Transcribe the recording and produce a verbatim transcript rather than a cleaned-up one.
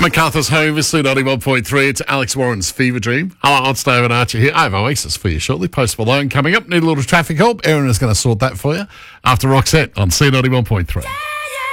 MacArthur's Home is C ninety-one point three. It's Alex Warren's Fever Dream. Hello, it's David Archer here. I have Oasis for you shortly. Post Malone coming up. Need a little traffic help. Erin is going to sort that for you after Roxette on C ninety-one point three.